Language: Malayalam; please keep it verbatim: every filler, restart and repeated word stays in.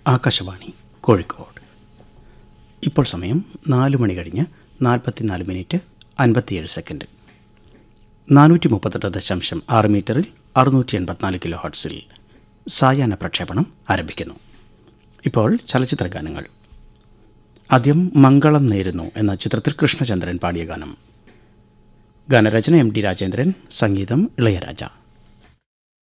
ആകാശവാണി കോഴിക്കോട്. ഇപ്പോൾ സമയം നാല് മണി കഴിഞ്ഞ് നാൽപ്പത്തിനാല് മിനിറ്റ് അൻപത്തിയേഴ് സെക്കൻഡ്. നാനൂറ്റി മുപ്പത്തെട്ട് ദശാംശം ആറ് മീറ്ററിൽ അറുന്നൂറ്റി എൺപത്തിനാല് കിലോ ഹർട്സിൽ സായാഹ്ന പ്രക്ഷേപണം ആരംഭിക്കുന്നു. ഇപ്പോൾ ചലച്ചിത്ര ഗാനങ്ങൾ. ആദ്യം മംഗളം നേരുന്നു എന്ന ചിത്രത്തിൽ കൃഷ്ണചന്ദ്രൻ പാടിയ ഗാനം. ഗാനരചന എം ഡി രാജേന്ദ്രൻ, സംഗീതം ഇളയരാജ.